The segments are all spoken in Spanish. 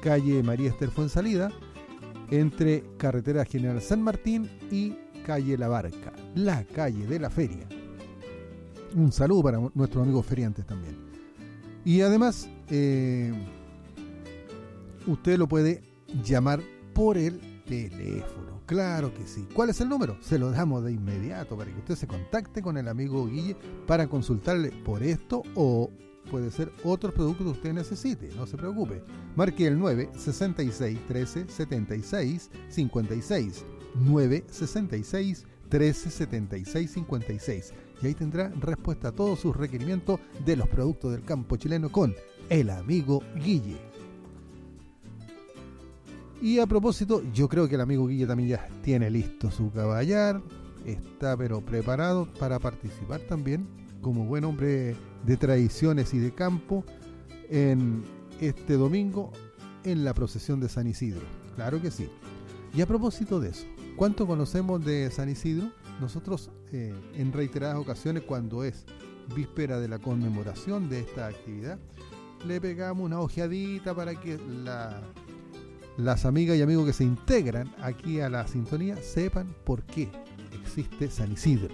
calle María Esther Fuensalida, entre carretera General San Martín y calle La Barca, la calle de la feria. Un saludo para nuestros amigos feriantes también. Y además, usted lo puede llamar por el teléfono. Claro que sí. ¿Cuál es el número? Se lo damos de inmediato para que usted se contacte con el amigo Guille para consultarle por esto o puede ser otros productos que usted necesite. No se preocupe. Marque el 966 13 76 56. 966 13 76 56. Y ahí tendrá respuesta a todos sus requerimientos de los productos del campo chileno con el amigo Guille. Y a propósito, yo creo que el amigo Guille también ya tiene listo su caballar, está pero preparado para participar también como buen hombre de tradiciones y de campo en este domingo en la procesión de San Isidro. Claro que sí. Y a propósito de eso, ¿cuánto conocemos de San Isidro? Nosotros en reiteradas ocasiones, cuando es víspera de la conmemoración de esta actividad, le pegamos una ojeadita para que las amigas y amigos que se integran aquí a la sintonía sepan por qué existe San Isidro.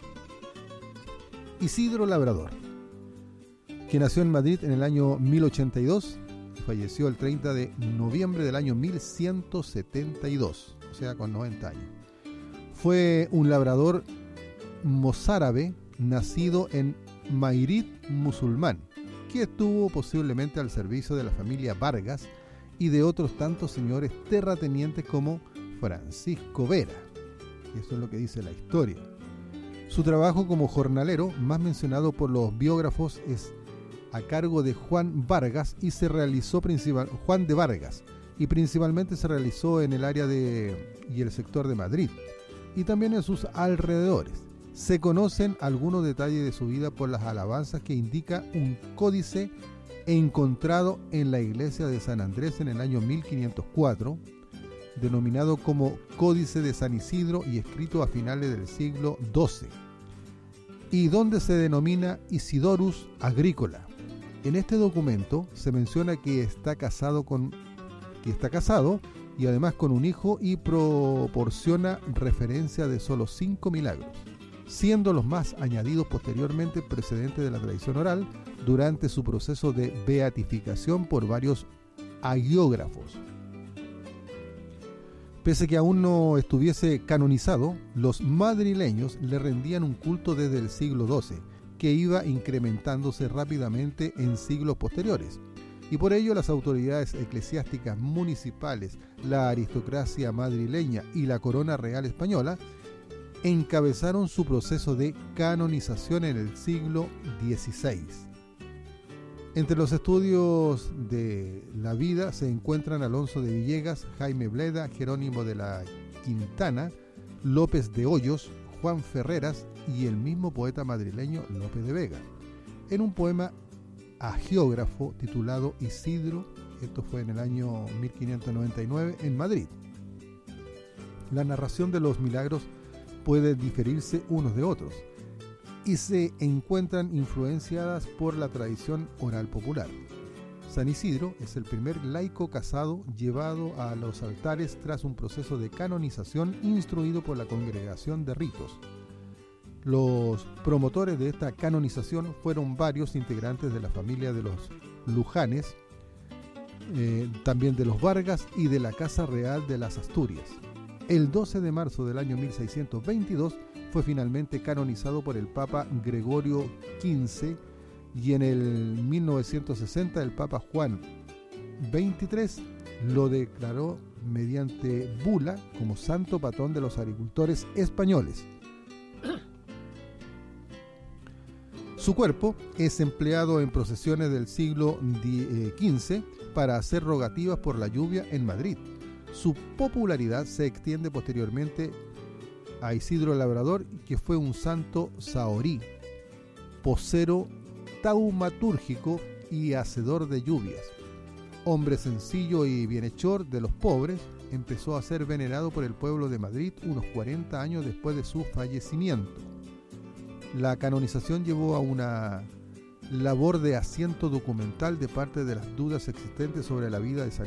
Isidro Labrador, que nació en Madrid en el año 1082 y falleció el 30 de noviembre del año 1172, o sea, con 90 años. Fue un labrador mozárabe nacido en Mairit musulmán, que estuvo posiblemente al servicio de la familia Vargas y de otros tantos señores terratenientes como Francisco Vera. Eso es lo que dice la historia. Su trabajo como jornalero, más mencionado por los biógrafos, es a cargo de Juan Vargas y se realizó Juan de Vargas, y principalmente se realizó en el área y el sector de Madrid y también en sus alrededores. Se conocen algunos detalles de su vida por las alabanzas que indica un códice encontrado en la iglesia de San Andrés en el año 1504, denominado como Códice de San Isidro y escrito a finales del siglo XII, y donde se denomina Isidorus Agrícola. En este documento se menciona que está casado y además con un hijo, y proporciona referencia de solo 5 milagros, siendo los más añadidos posteriormente precedentes de la tradición oral durante su proceso de beatificación por varios hagiógrafos. Pese que aún no estuviese canonizado, los madrileños le rendían un culto desde el siglo XII, que iba incrementándose rápidamente en siglos posteriores. Y por ello las autoridades eclesiásticas municipales, la aristocracia madrileña y la corona real española encabezaron su proceso de canonización en el siglo XVI. Entre los estudios de la vida se encuentran Alonso de Villegas, Jaime Bleda, Jerónimo de la Quintana, López de Hoyos, Juan Ferreras y el mismo poeta madrileño Lope de Vega, en un poema hagiógrafo titulado Isidro. Esto fue en el año 1599 en Madrid. La narración de los milagros puede diferirse unos de otros y se encuentran influenciadas por la tradición oral popular. San Isidro es el primer laico casado llevado a los altares tras un proceso de canonización instruido por la Congregación de Ritos. Los promotores de esta canonización fueron varios integrantes de la familia de los Lujanes, también de los Vargas y de la Casa Real de las Asturias. El 12 de marzo del año 1622 fue finalmente canonizado por el Papa Gregorio XV y en el 1960 el Papa Juan XXIII lo declaró mediante bula como santo patrón de los agricultores españoles. Su cuerpo es empleado en procesiones del siglo XV para hacer rogativas por la lluvia en Madrid. Su popularidad se extiende posteriormente a Isidro Labrador, que fue un santo sahorí, posero taumatúrgico y hacedor de lluvias. Hombre sencillo y bienhechor de los pobres, empezó a ser venerado por el pueblo de Madrid unos 40 años después de su fallecimiento. La canonización llevó a una labor de asiento documental de parte de las dudas existentes sobre la vida de San